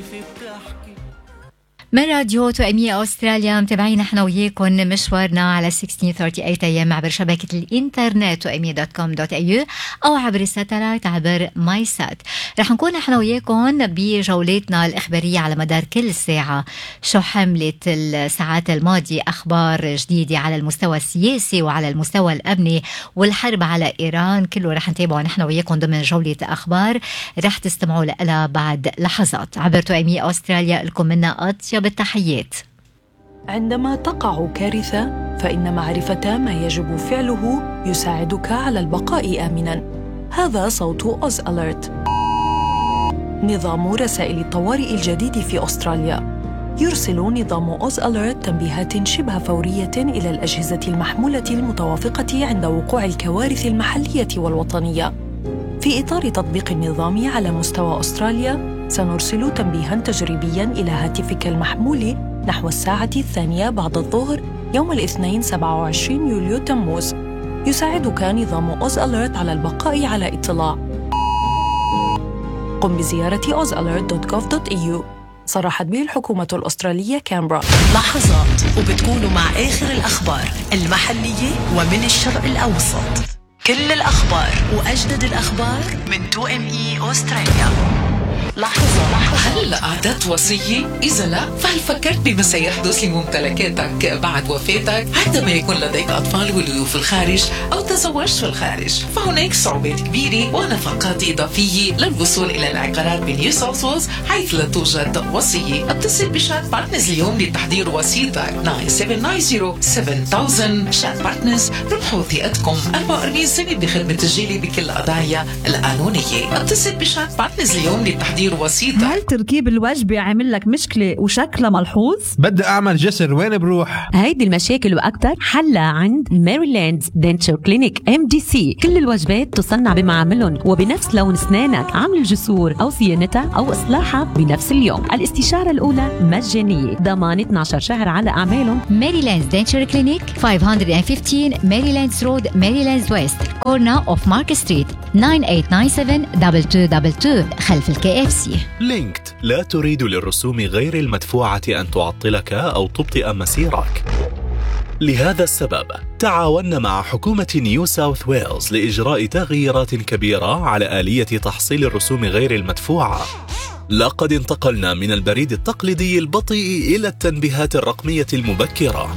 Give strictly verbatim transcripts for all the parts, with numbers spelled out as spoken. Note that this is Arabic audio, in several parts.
من راديو توأمية أستراليا متابعين احنا وياكم مشوارنا على ستة عشر ثلاثة وثلاثين أيام عبر شبكة الإنترنت توأمية دوت كوم دوت أي يو أو عبر الساتلايت عبر ماي سات. رح نكون احنا وياكم بجولتنا الإخبارية على مدار كل ساعة. شو حملت الساعات الماضية أخبار جديدة على المستوى السياسي وعلى المستوى الأمني والحرب على إيران، كله رح نتابعه نحن وياكم ضمن جولة أخبار رح تستمعوا لها بعد لحظات عبر توأمية أستراليا. لكم منا أطيب بالتحيات. عندما تقع كارثة فإن معرفة ما يجب فعله يساعدك على البقاء آمناً. هذا صوت أوز أليرت، نظام رسائل الطوارئ الجديد في أستراليا. يرسل نظام أوز أليرت تنبيهات شبه فورية إلى الأجهزة المحمولة المتوافقة عند وقوع الكوارث المحلية والوطنية. في إطار تطبيق النظام على مستوى أستراليا، سنرسل تنبيهاً تجريبياً إلى هاتفك المحمول نحو الساعة الثانية بعد الظهر يوم الاثنين سبعة وعشرين يوليو تموز. يساعدك نظام أوز أليرت على البقاء على اطلاع. قم بزيارة أوز أليرت دوت جوف دوت إي يو. صرحت به الحكومة الأسترالية كامبرا. لحظات وبتكونوا مع آخر الأخبار المحلية ومن الشرق الأوسط. كل الأخبار وأجدد الأخبار من تو إم إي أستراليا. لحظة لحظة. هل أعددت وصية؟ إذا لا، فهل فكرت بما سيحدث لممتلكاتك بعد وفاتك عندما يكون لديك أطفال ولدوا في الخارج أو تزوجت في الخارج؟ فهناك صعوبات كبيرة ونفقات إضافية للوصول إلى العقارات بنيو ساوث ويلز حيث لا توجد وصية. اتصل بشات بارتنرز اليوم لتحضير وصيتك تسعة سبعة تسعة صفر سبعة ألف. شات بارتنرز، ربحوا ثقتكم أربعة وأربعين سنة بخدمة تسجيلي بكل القضايا القانونية. اتصل بشات بارتنرز اليوم لتحضير وسيطة. هل تركيب الوجبة عامل لك مشكلة وشكلها ملحوظ؟ بدي أعمل جسر، وين بروح؟ هيدي المشاكل وأكتر حلها عند ماريلاند دنتشر كلينيك إم دي سي. كل الوجبات تصنع بمعاملهم وبنفس لون أسنانك، عمل الجسور أو صيانتها أو إصلاحها بنفس اليوم. الاستشارة الأولى مجانية، ضمان اثني عشر شهر على أعمالهم. ماريلاند دنتشر كلينيك خمسمية وخمستاشر ماريلاند رود، ماريلاند ويست، كورنا أوف مارك ستريت، تسعة ثمانية تسعة سبعة اثنين اثنين اثنين اثنين خلف الكي اف سي. لينكد لا تريد للرسوم غير المدفوعة أن تعطلك أو تبطئ مسيرك. لهذا السبب تعاوننا مع حكومة نيو ساوث ويلز لإجراء تغييرات كبيرة على آلية تحصيل الرسوم غير المدفوعة. لقد انتقلنا من البريد التقليدي البطيء إلى التنبيهات الرقمية المبكرة.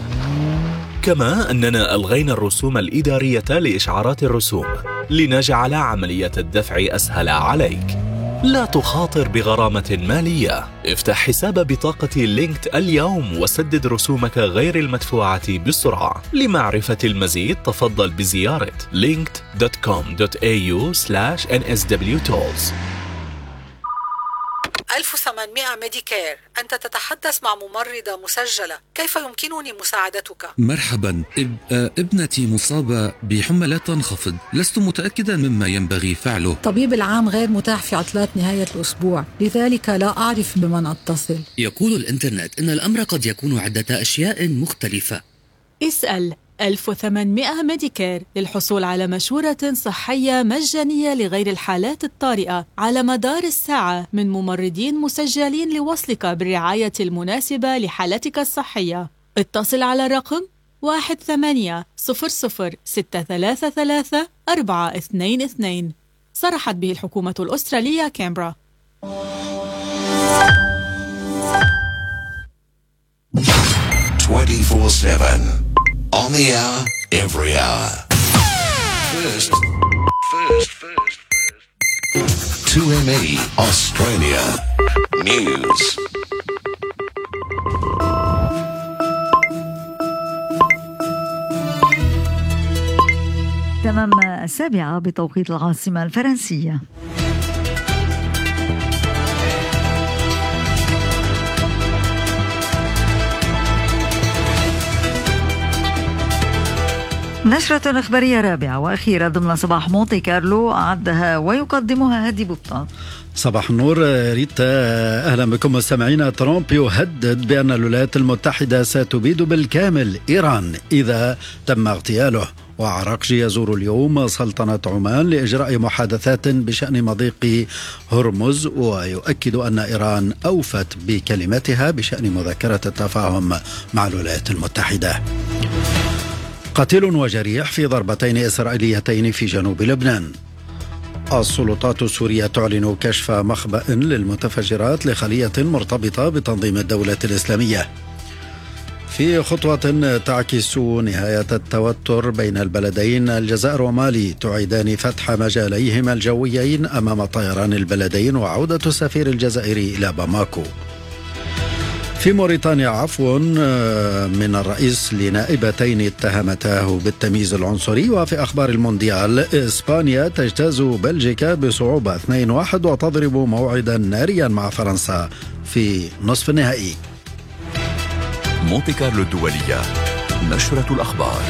كما أننا ألغينا الرسوم الإدارية لإشعارات الرسوم لنجعل عملية الدفع أسهل عليك. لا تخاطر بغرامة مالية. افتح حساب بطاقة لينكد اليوم وسدد رسومك غير المدفوعة بسرعة. لمعرفة المزيد تفضل بزيارة لينكد دوت كوم دوت إي يو سلاش إن إس دبليو تولز. ألف وثمانمائة ميديكير، أنت تتحدث مع ممرضة مسجلة، كيف يمكنني مساعدتك؟ مرحبا، إب... ابنتي مصابة بحمى لا تنخفض، لست متأكدا مما ينبغي فعله. طبيب العام غير متاح في عطلات نهاية الأسبوع، لذلك لا أعرف بمن أتصل. يقول الإنترنت إن الأمر قد يكون عدة أشياء مختلفة. اسأل ألف وثمانمائة ميديكير للحصول على مشورة صحية مجانية لغير الحالات الطارئة على مدار الساعة من ممرضين مسجلين لوصلك بالرعاية المناسبة لحالتك الصحية. اتصل على رقم واحد ثمانية صفر صفر ستة ثلاثة ثلاثة أربعة اثنين اثنين. صرحت به الحكومة الأسترالية كامبرا. twenty-four seven on the hour, every hour. First, first, first, first. two M E Australia News. تمام السابعة بتوقيت العاصمة الفرنسية. نشرة إخبارية رابعة وأخيرة ضمن صباح مونتي كارلو أعدها ويقدمها هادي بوطان. صباح النور ريتا، أهلا بكم مستمعينا. ترامب يهدد بأن الولايات المتحدة ستبيد بالكامل إيران إذا تم اغتياله، وعراقجي يزور اليوم سلطنة عمان لإجراء محادثات بشأن مضيق هرمز، ويؤكد أن إيران أوفت بكلمتها بشأن مذكرة التفاهم مع الولايات المتحدة. قتيل وجريح في ضربتين إسرائيليتين في جنوب لبنان. السلطات السورية تعلن كشف مخبأ للمتفجرات لخلية مرتبطة بتنظيم الدولة الإسلامية. في خطوة تعكس نهاية التوتر بين البلدين، الجزائر ومالي تعيدان فتح مجاليهما الجويين أمام طيران البلدين وعودة السفير الجزائري إلى باماكو. في موريتانيا عفو من الرئيس لنائبتين اتهمتاه بالتمييز العنصري. وفي أخبار المونديال، إسبانيا تجتاز بلجيكا بصعوبة اثنين واحد وتضرب موعدا ناريا مع فرنسا في نصف النهائي. مونتي كارلو الدولية، نشرة الأخبار.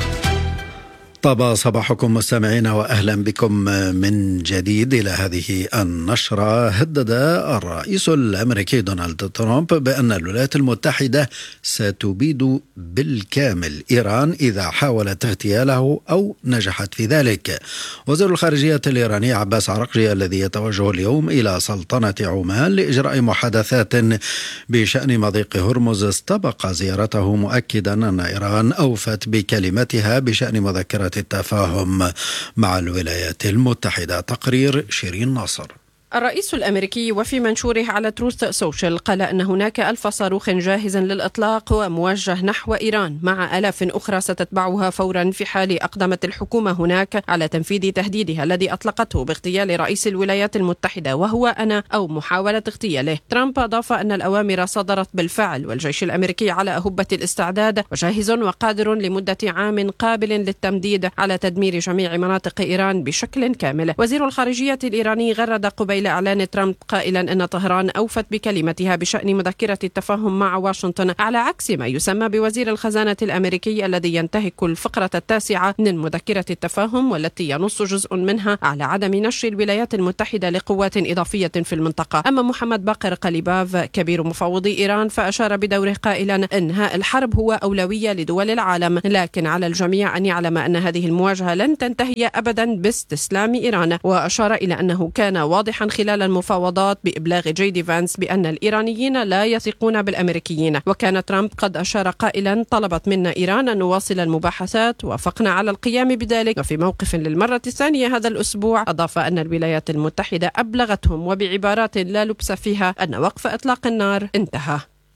طاب صباحكم مستمعين وأهلا بكم من جديد إلى هذه النشرة. هدد الرئيس الأمريكي دونالد ترامب بأن الولايات المتحدة ستبيد بالكامل إيران إذا حاولت اغتياله أو نجحت في ذلك. وزير الخارجية الإيراني عباس عراقجي الذي يتوجه اليوم إلى سلطنة عمان لإجراء محادثات بشأن مضيق هرمز استبق زيارته مؤكدا أن إيران أوفت بكلمتها بشأن مذكرة التفاهم مع الولايات المتحدة. تقرير شيرين ناصر. الرئيس الأمريكي وفي منشوره على تروث سوشيال قال أن هناك ألف صاروخ جاهز للإطلاق وموجه نحو إيران مع آلاف أخرى ستتبعها فورا في حال أقدمت الحكومة هناك على تنفيذ تهديدها الذي أطلقته باغتيال رئيس الولايات المتحدة وهو أنا أو محاولة اغتياله. ترامب أضاف أن الأوامر صدرت بالفعل والجيش الأمريكي على أهبة الاستعداد وجاهز وقادر لمدة عام قابل للتمديد على تدمير جميع مناطق إيران بشكل كامل. وزير الخارجية الإيراني غرد قبيل إعلان ترامب قائلا أن طهران أوفت بكلمتها بشأن مذكرة التفاهم مع واشنطن، على عكس ما يسمى بوزير الخزانة الأمريكي الذي ينتهك الفقرة التاسعة من مذكرة التفاهم والتي ينص جزء منها على عدم نشر الولايات المتحدة لقوات إضافية في المنطقة. أما محمد باقر قليباف كبير مفوضي إيران فأشار بدوره قائلا إنهاء الحرب هو أولوية لدول العالم، لكن على الجميع أن يعلم أن هذه المواجهة لن تنتهي أبدا باستسلام إيران. وأشار إلى أنه كان واضحا خلال المفاوضات بإبلاغ جي دي فانس بأن الإيرانيين لا يثقون بالأمريكيين. وكان ترامب قد أشار قائلا طلبت منا إيران أن نواصل المباحثات ووافقنا على القيام بذلك. وفي موقف للمرة الثانية هذا الأسبوع أضاف أن الولايات المتحدة أبلغتهم وبعبارات لا لبس فيها أن وقف إطلاق النار انتهى.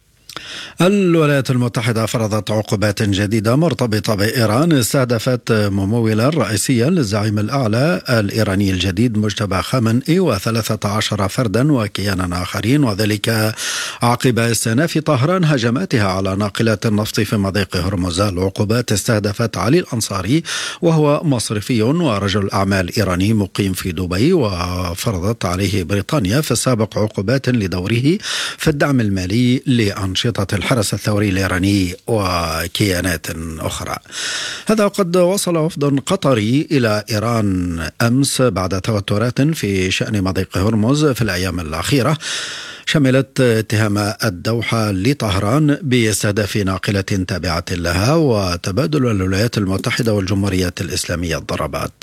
الولايات المتحدة فرضت عقوبات جديدة مرتبطة بإيران استهدفت ممولا رئيسيا للزعيم الأعلى الإيراني الجديد مجتبى خامنئي وثلاثة عشر فردا وكيانا آخرين، وذلك عقب استئناف طهران هجماتها على ناقلات النفط في مضيق هرمز. العقوبات استهدفت علي الأنصاري وهو مصرفي ورجل أعمال إيراني مقيم في دبي، وفرضت عليه بريطانيا في السابق عقوبات لدوره في الدعم المالي لأنشطة الحرس الثوري الإيراني وكيانات أخرى. هذا وقد وصل وفد قطري إلى إيران أمس بعد توترات في شأن مضيق هرمز في الأيام الأخيرة، شملت اتهام الدوحة لطهران باستهداف ناقلة تابعة لها وتبادل الولايات المتحدة والجمهورية الإسلامية الضربات.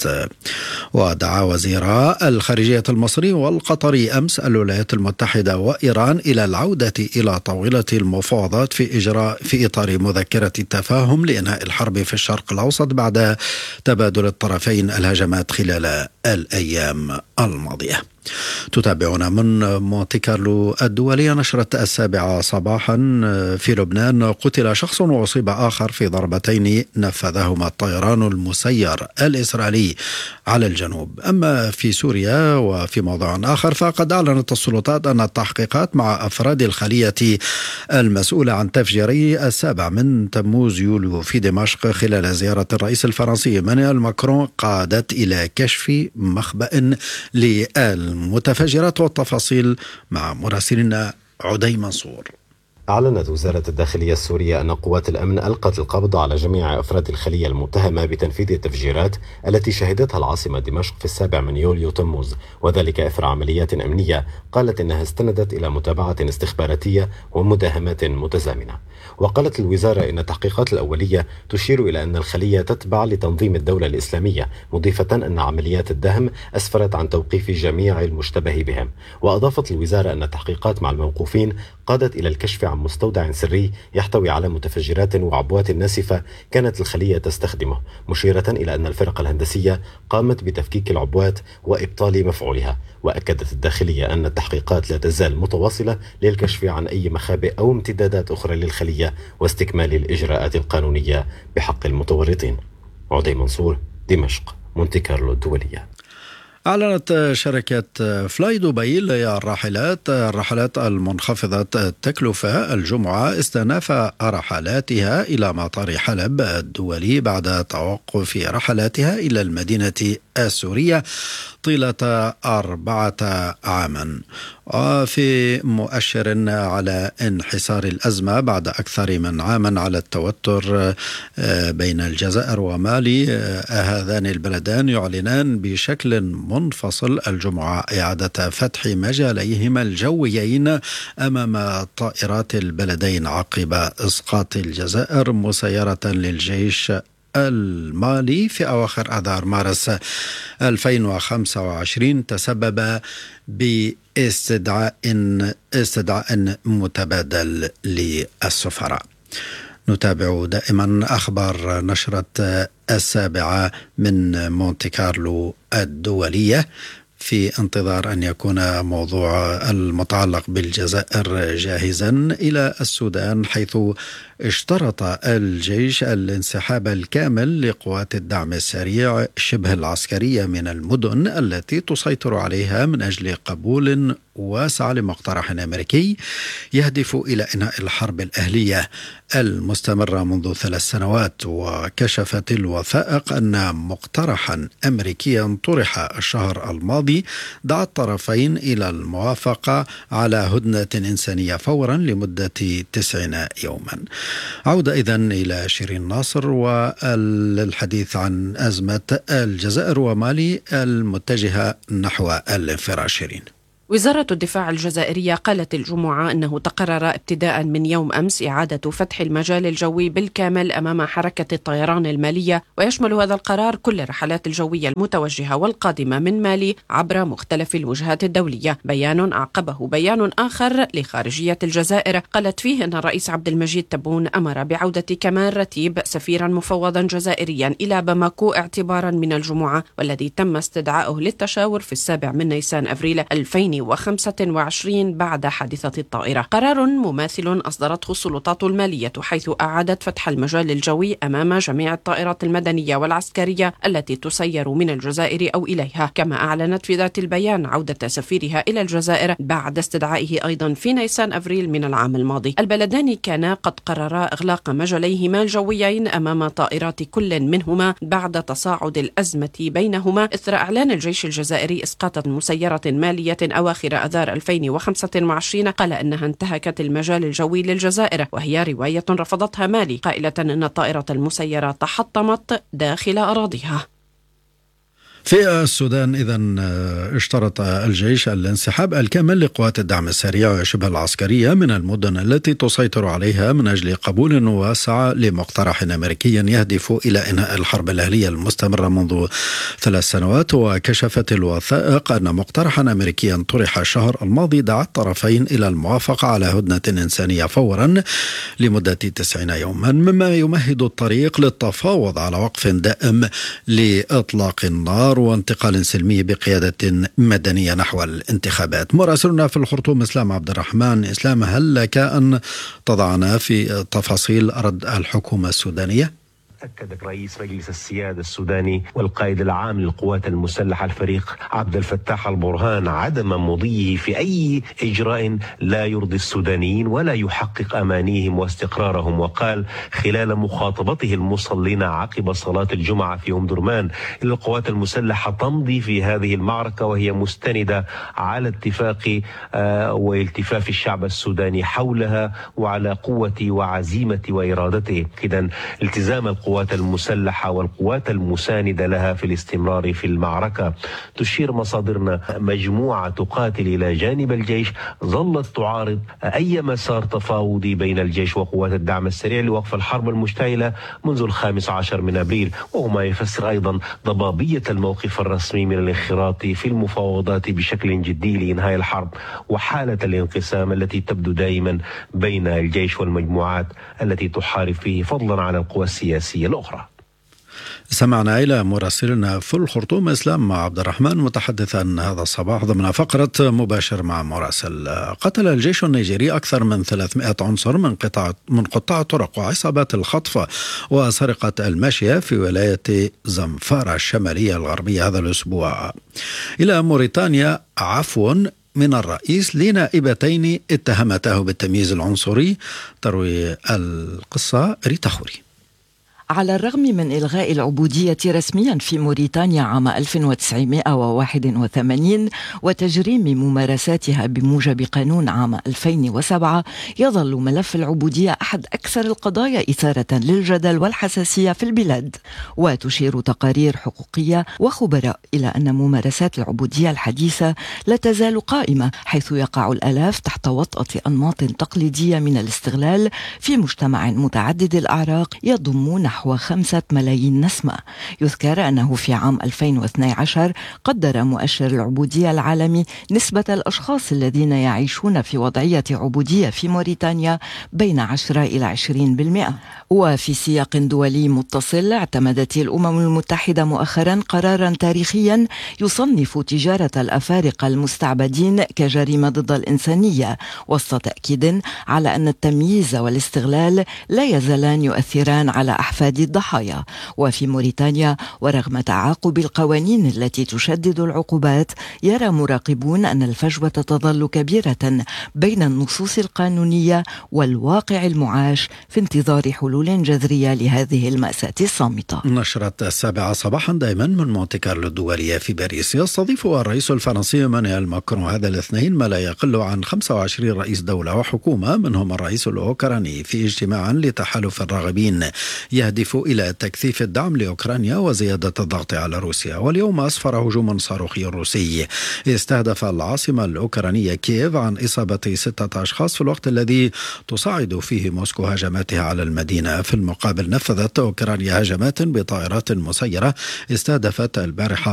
ودعا وزيرا الخارجية المصري والقطري أمس الولايات المتحدة وإيران إلى العودة إلى طاولة المفاوضات في إجراء في إطار مذكرة التفاهم لإنهاء الحرب في الشرق الأوسط بعد تبادل الطرفين الهجمات خلال الأيام الماضية. تتابعنا من مونتي كارلو الدولية، نشرة السابعة صباحا. في لبنان قتل شخص وأصيب آخر في ضربتين نفذهما الطيران المسير الإسرائيلي على الجنوب. أما في سوريا وفي موضوع آخر فقد أعلنت السلطات أن التحقيقات مع أفراد الخلية المسؤولة عن تفجيري السابع من تموز يوليو في دمشق خلال زيارة الرئيس الفرنسي إيمانويل ماكرون قادت إلى كشف مخبأ للمتفجرات. والتفاصيل مع مراسلنا عدي منصور. أعلنت وزارة الداخلية السورية أن قوات الأمن ألقت القبض على جميع أفراد الخلية المتهمة بتنفيذ التفجيرات التي شهدتها العاصمة دمشق في السابع من يوليو تموز، وذلك إثر عمليات أمنية قالت إنها استندت إلى متابعة استخباراتية ومداهمات متزامنة. وقالت الوزارة إن التحقيقات الأولية تشير إلى أن الخلية تتبع لتنظيم الدولة الإسلامية، مضيفة أن عمليات الدهم أسفرت عن توقيف جميع المشتبه بهم. وأضافت الوزارة أن التحقيقات مع الموقوفين قادت إلى الكشف عن مستودع سري يحتوي على متفجرات وعبوات ناسفة كانت الخلية تستخدمه، مشيرة إلى أن الفرق الهندسية قامت بتفكيك العبوات وإبطال مفعولها. وأكدت الداخلية أن التحقيقات لا تزال متواصلة للكشف عن أي مخابئ أو امتدادات أخرى للخلية واستكمال الإجراءات القانونية بحق المتورطين. عدي منصور، دمشق، مونتي كارلو الدولية. أعلنت شركة فلاي دبي للراحلات الرحلات المنخفضة التكلفة الجمعة استئناف رحلاتها إلى مطار حلب الدولي بعد توقف رحلاتها إلى المدينة السورية طيلة أربعة عاما، وفي مؤشر على انحسار الأزمة بعد أكثر من عام على التوتر بين الجزائر ومالي. هذان البلدان يعلنان بشكل منفصل الجمعة إعادة فتح مجاليهما الجويين أمام طائرات البلدين عقب إسقاط الجزائر مسيرة للجيش المالي في أواخر آذار مارس ألفين وخمسة وعشرين تسبب باستدعاء استدعاء متبادل للسفراء. نتابع دائما أخبار نشرة السابعة من مونتي كارلو الدولية في انتظار أن يكون موضوع المتعلق بالجزائر جاهزا إلى السودان، حيث اشترط الجيش الانسحاب الكامل لقوات الدعم السريع شبه العسكرية من المدن التي تسيطر عليها من أجل قبول واسع لمقترح أمريكي يهدف إلى إنهاء الحرب الأهلية المستمرة منذ ثلاث سنوات. وكشفت الوثائق أن مقترحا أمريكيا طرح الشهر الماضي دعا الطرفين إلى الموافقة على هدنة إنسانية فورا لمدة تسعين يوما. عودة إذن إلى شيرين ناصر والحديث عن أزمة الجزائر ومالي المتجهة نحو الانفراج. شيرين. وزارة الدفاع الجزائرية قالت الجمعة أنه تقرر ابتداء من يوم أمس إعادة فتح المجال الجوي بالكامل أمام حركة الطيران المالية، ويشمل هذا القرار كل الرحلات الجوية المتوجهة والقادمة من مالي عبر مختلف الوجهات الدولية. بيان أعقبه بيان آخر لخارجية الجزائر قالت فيه أن الرئيس عبد المجيد تبون أمر بعودة كمال رتيب سفيرا مفوضا جزائريا إلى باماكو اعتبارا من الجمعة، والذي تم استدعائه للتشاور في السابع من نيسان أفريل ألفين وخمسة وعشرين بعد حادثة الطائرة. قرار مماثل أصدرته السلطات المالية حيث أعادت فتح المجال الجوي أمام جميع الطائرات المدنية والعسكرية التي تسير من الجزائر أو إليها، كما أعلنت في ذات البيان عودة سفيرها إلى الجزائر بعد استدعائه أيضا في نيسان أفريل من العام الماضي. البلدان كانا قد قررا إغلاق مجاليهما الجويين أمام طائرات كل منهما بعد تصاعد الأزمة بينهما إثر إعلان الجيش الجزائري إسقاط مسيرة مالية أواخر آذار ألفين وخمسة وعشرين قال أنها انتهكت المجال الجوي للجزائر، وهي رواية رفضتها مالي قائلة أن الطائرة المسيرة تحطمت داخل أراضيها. في السودان إذن اشترط الجيش الانسحاب الكامل لقوات الدعم السريع وشبه العسكرية من المدن التي تسيطر عليها من أجل قبول واسع لمقترح أمريكي يهدف إلى إنهاء الحرب الأهلية المستمرة منذ ثلاث سنوات. وكشفت الوثائق أن مقترحا أمريكيا طرح الشهر الماضي دعا الطرفين إلى الموافقة على هدنة إنسانية فورا لمدة تسعين يوما، مما يمهد الطريق للتفاوض على وقف دائم لإطلاق النار وانتقال سلمي بقيادة مدنية نحو الانتخابات. مراسلنا في الخرطوم إسلام عبد الرحمن. إسلام، هل لك أن تضعنا في تفاصيل رد الحكومة السودانية؟ أكد رئيس مجلس السيادة السوداني والقائد العام للقوات المسلحة الفريق عبد الفتاح البرهان عدم مضيه في أي إجراء لا يرضي السودانيين ولا يحقق أمانيهم واستقرارهم. وقال خلال مخاطبته المصلين عقب صلاة الجمعة في أم درمان إن القوات المسلحة تمضي في هذه المعركة وهي مستندة على اتفاق آه والتفاف الشعب السوداني حولها وعلى قوة وعزيمة وإرادته. إذن التزام القوات المسلحة والقوات المساندة لها في الاستمرار في المعركة. تشير مصادرنا مجموعة تقاتل إلى جانب الجيش ظلت تعارض أي مسار تفاوضي بين الجيش وقوات الدعم السريع لوقف الحرب المشتعلة منذ الخامس عشر من أبريل، وهو ما يفسر أيضا ضبابية الموقف الرسمي من الانخراط في المفاوضات بشكل جدي لإنهاء الحرب وحالة الانقسام التي تبدو دائما بين الجيش والمجموعات التي تحارب فيه فضلا عن القوى السياسية الأخرى. سمعنا إلى مراسلنا في الخرطوم إسلام عبد الرحمن متحدثا هذا الصباح ضمن فقرة مباشر مع مراسل. قتل الجيش النيجيري أكثر من ثلاثمائة عنصر من قطاع من قطاع الطرق وعصابات الخطف وسرقة الماشية في ولاية زمفارا الشمالية الغربية هذا الأسبوع. إلى موريتانيا، عفو من الرئيس لنائبتين اتهمته بالتمييز العنصري. تروي القصة ريتا خوري. على الرغم من إلغاء العبودية رسميا في موريتانيا عام ألف وتسعمائة وواحد وثمانين وتجريم ممارساتها بموجب قانون عام ألفين وسبعة، يظل ملف العبودية أحد أكثر القضايا إثارة للجدل والحساسية في البلاد. وتشير تقارير حقوقية وخبراء إلى أن ممارسات العبودية الحديثة لا تزال قائمة، حيث يقع الآلاف تحت وطأة أنماط تقليدية من الاستغلال في مجتمع متعدد الأعراق يضم نحو وخمسة ملايين نسمة. يذكر أنه في عام ألفين واثني عشر قدر مؤشر العبودية العالمي نسبة الأشخاص الذين يعيشون في وضعية عبودية في موريتانيا بين عشرة إلى عشرين بالمئة. وفي سياق دولي متصل، اعتمدت الأمم المتحدة مؤخرا قرارا تاريخيا يصنف تجارة الأفارقة المستعبدين كجريمة ضد الإنسانية، وسط تأكيد على أن التمييز والاستغلال لا يزالان يؤثران على أحفاد الضحايا. وفي موريتانيا، ورغم تعاقب القوانين التي تشدد العقوبات، يرى مراقبون أن الفجوة تظل كبيرة بين النصوص القانونية والواقع المعاش في انتظار حلول جذرية لهذه المأساة الصامتة. نشرة السابعة صباحا دائما من مونتي كارلو الدولية في باريس. يستضيف الرئيس الفرنسي إيمانويل ماكرون هذا الاثنين ما لا يقل عن خمسة وعشرين رئيس دولة وحكومة منهم الرئيس الأوكراني في اجتماع لتحالف الراغبين يهدف إلى تكثيف الدعم لأوكرانيا وزيادة الضغط على روسيا. واليوم أسفر هجوم صاروخي روسي استهدف العاصمة الأوكرانية كييف عن إصابة ستة أشخاص في الوقت الذي تصاعد فيه موسكو هجماتها على المدينة. في المقابل، نفذت أوكرانيا هجمات بطائرات مسيرة استهدفت البارحة